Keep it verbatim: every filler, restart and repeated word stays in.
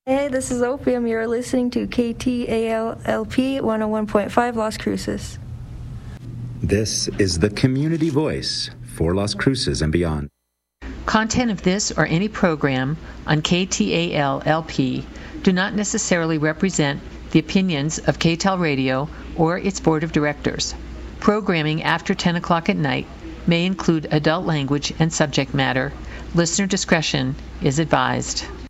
Hey, this is Opium. You're listening to K T A L L P one oh one point five Las Cruces. This is the community voice for Las Cruces and beyond. Content of this or any program on K T A L L P do not necessarily represent the opinions of K T A L Radio or its board of directors. Programming after ten o'clock at night may include adult language and subject matter. Listener discretion is advised.